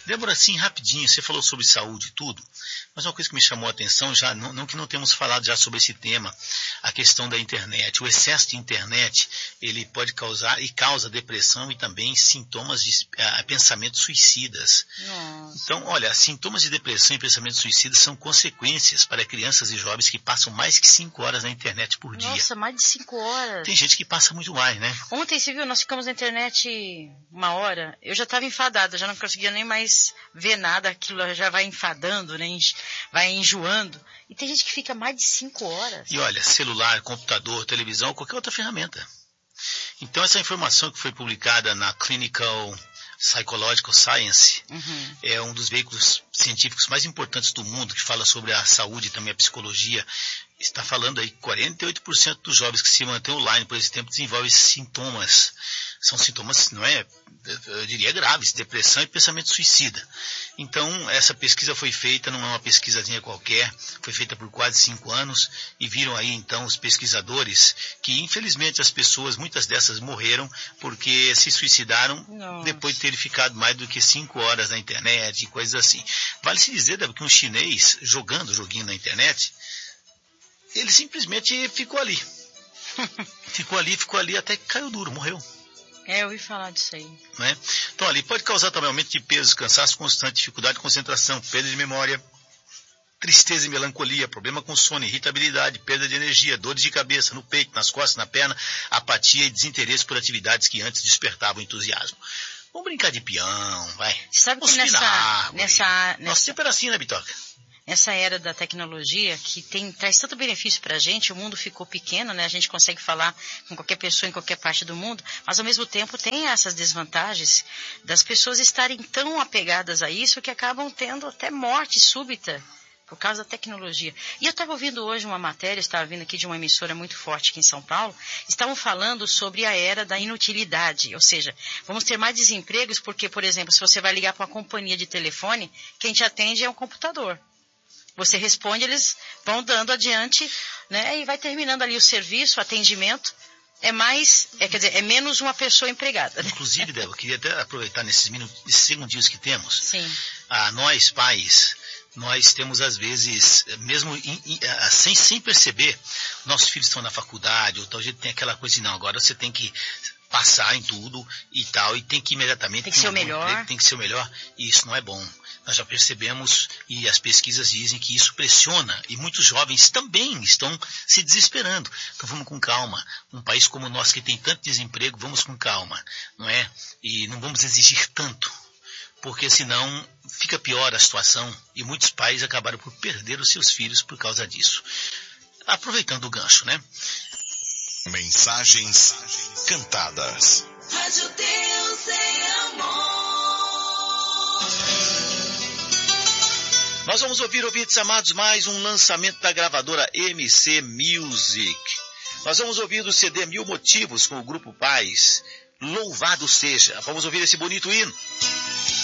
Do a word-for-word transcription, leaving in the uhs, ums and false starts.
Débora, assim, rapidinho, você falou sobre saúde e tudo, mas uma coisa que me chamou a atenção, já, não, não que não temos falado já sobre esse tema, a questão da internet. O excesso de internet, ele pode causar e causa depressão e também sintomas de uh, pensamentos suicidas. Nossa. Então, olha, sintomas de depressão e pensamentos suicidas são consequências para crianças e jovens que passam mais que cinco horas na internet por dia. Nossa, mais de cinco horas. Tem gente que passa muito mais, né? Ontem, você viu, nós ficamos na internet uma hora, eu já estava enfadada, já não conseguia nem mais ver nada, aquilo já vai enfadando, né? Vai enjoando. E tem gente que fica mais de cinco horas. E olha, celular, computador, televisão, qualquer outra ferramenta. Então, essa informação que foi publicada na Clinical Psychological Science, uhum. é um dos veículos científicos mais importantes do mundo, que fala sobre a saúde e também a psicologia. Está falando aí que quarenta e oito por cento dos jovens que se mantêm online por esse tempo desenvolvem sintomas. São sintomas, não é, eu diria graves, depressão e pensamento suicida. Então, essa pesquisa foi feita, não é uma pesquisazinha qualquer, foi feita por quase cinco anos, e viram aí, então, os pesquisadores que, infelizmente, as pessoas, muitas dessas morreram porque se suicidaram Nossa. Depois de terem ficado mais do que cinco horas na internet e coisas assim. Vale-se dizer, Débora, que um chinês, jogando joguinho na internet, ele simplesmente ficou ali. ficou ali, ficou ali, até que caiu duro, morreu. É, eu ouvi falar disso aí. Né? Então, ali pode causar também aumento de peso, cansaço constante, dificuldade de concentração, perda de memória, tristeza e melancolia, problema com sono, irritabilidade, perda de energia, dores de cabeça no peito, nas costas, na perna, apatia e desinteresse por atividades que antes despertavam entusiasmo. Vamos brincar de peão, vai. Sabe Vamos que nessa, árvore. nessa, Nosso nessa... tempo era assim, né, Bitoca? Essa era da tecnologia que tem, traz tanto benefício para a gente, o mundo ficou pequeno, né? A gente consegue falar com qualquer pessoa em qualquer parte do mundo, mas ao mesmo tempo tem essas desvantagens das pessoas estarem tão apegadas a isso que acabam tendo até morte súbita por causa da tecnologia. E eu estava ouvindo hoje uma matéria, estava vindo aqui de uma emissora muito forte aqui em São Paulo, estavam falando sobre a era da inutilidade, ou seja, vamos ter mais desempregos porque, por exemplo, se você vai ligar para uma companhia de telefone, quem te atende é um computador. Você responde, eles vão dando adiante, né, e vai terminando ali o serviço, o atendimento. É mais, é, quer dizer, é menos uma pessoa empregada. Né? Inclusive, Débora, eu queria até aproveitar nesses minutos, nesses segundinhos que temos. Sim. Ah, nós, pais, nós temos às vezes, mesmo in, in, sem, sem perceber, nossos filhos estão na faculdade, ou tal jeito tem aquela coisa de, não, agora você tem que passar em tudo e tal, e tem que imediatamente... Tem que ser o melhor. Emprego, tem que ser o melhor, e isso não é bom. Nós já percebemos, e as pesquisas dizem que isso pressiona, e muitos jovens também estão se desesperando. Então vamos com calma. Um país como o nosso que tem tanto desemprego, vamos com calma, não é? E não vamos exigir tanto, porque senão fica pior a situação, e muitos pais acabaram por perder os seus filhos por causa disso. Aproveitando o gancho, né? Mensagens cantadas. Rádio Deus é amor. Nós vamos ouvir, ouvintes amados, mais um lançamento da gravadora M C Music. Nós vamos ouvir do C D Mil Motivos com o Grupo Paz. Louvado seja. Vamos ouvir esse bonito hino.